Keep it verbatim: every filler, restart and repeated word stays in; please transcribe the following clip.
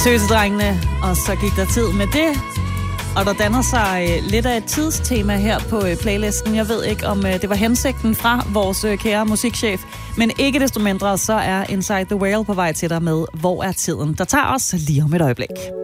Tøsedrengene, og så gik der tid med det. Og der danner sig øh, lidt af et tidstema her på øh, playlisten. Jeg ved ikke, om øh, det var hensigten fra vores øh, kære musikchef, men ikke desto mindre, så er Inside the Whale på vej til dig med Hvor er tiden? Der tager os lige om et øjeblik.